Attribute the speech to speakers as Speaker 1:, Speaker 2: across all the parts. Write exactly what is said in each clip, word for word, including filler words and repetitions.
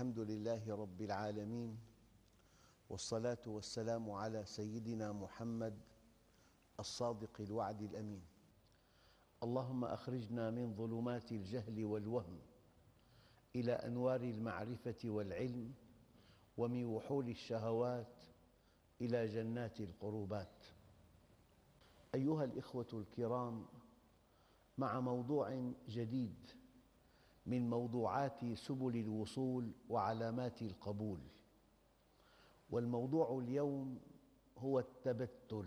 Speaker 1: الحمد لله رب العالمين، والصلاة والسلام على سيدنا محمد الصادق الوعد الأمين. اللهم أخرجنا من ظلمات الجهل والوهم إلى أنوار المعرفة والعلم، ومن وحول الشهوات إلى جنات القربات. أيها الإخوة الكرام، مع موضوع جديد من موضوعات سبل الوصول وعلامات القبول. والموضوع اليوم هو التبتل.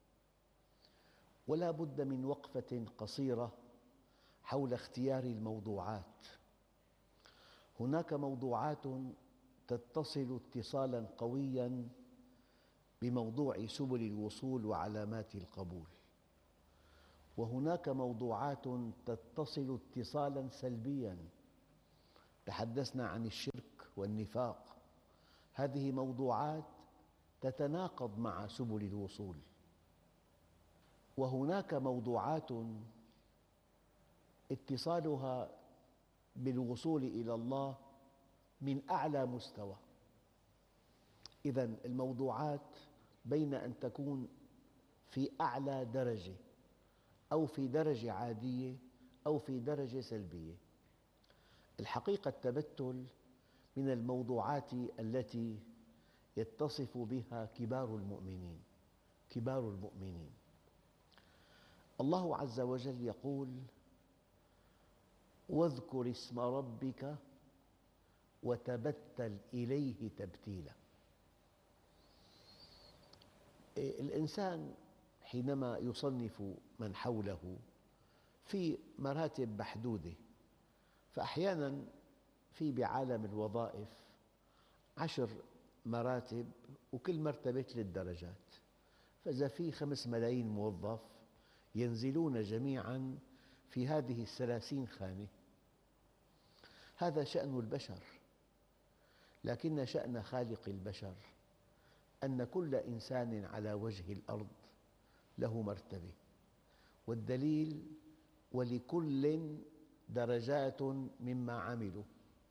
Speaker 1: ولا بد من وقفة قصيرة حول اختيار الموضوعات. هناك موضوعات تتصل اتصالاً قوياً بموضوع سبل الوصول وعلامات القبول، وهناك موضوعات تتصل اتصالاً سلبياً. تحدثنا عن الشرك والنفاق، هذه موضوعات تتناقض مع سبل الوصول. وهناك موضوعات اتصالها بالوصول إلى الله من أعلى مستوى. إذن الموضوعات بين أن تكون في أعلى درجة أو في درجة عادية أو في درجة سلبية. الحقيقة التبتل من الموضوعات التي يتصف بها كبار المؤمنين. كبار المؤمنين الله عز وجل يقول: واذكر اسم ربك وتبتل إليه تبتيلا. الإنسان حينما يصنف من حوله في مراتب محدودة، فأحياناً في بعالم الوظائف عشر مراتب وكل مرتبة ثلاث درجات، فإذا في خمس ملايين موظف ينزلون جميعاً في هذه الثلاثين خانة. هذا شأن البشر، لكن شأن خالق البشر أن كل إنسان على وجه الأرض له مرتبة، والدليل: ولكل درجات مما عملوا.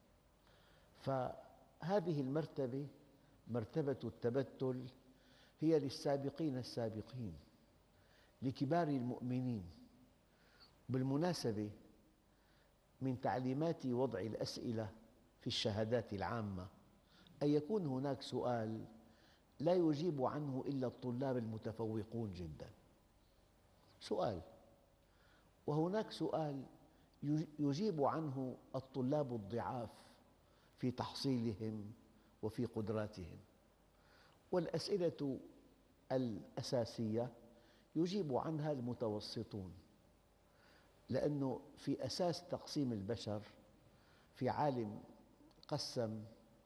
Speaker 1: فهذه المرتبة، مرتبة التبتل، هي للسابقين السابقين، لكبار المؤمنين. بالمناسبة، من تعليمات وضع الأسئلة في الشهادات العامة أن يكون هناك سؤال لا يجيب عنه إلا الطلاب المتفوقون جداً، سؤال، وهناك سؤال يجيب عنه الطلاب الضعاف في تحصيلهم وفي قدراتهم. والأسئلة الأساسية يجيب عنها المتوسطون، لأنه في أساس تقسيم البشر في عالم قسم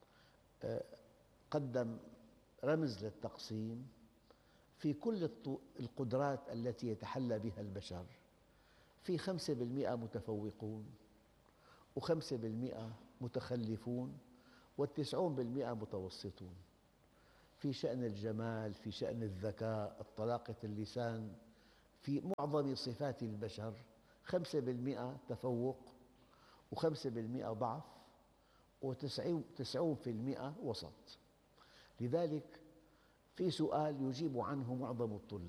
Speaker 1: قدم رمز للتقسيم في كل القدرات التي يتحلى بها البشر، في خمسة بالمئة متفوقون، وخمسة بالمئة متخلفون، والتسعون بالمئة متوسطون. في شأن الجمال، في شأن الذكاء، طلاقة اللسان، في معظم صفات البشر خمسة بالمئة تفوق، وخمسة بالمئة ضعف، وتسعون بالمئة وسط. لذلك في سؤال يجيب عنه معظم الطلاب،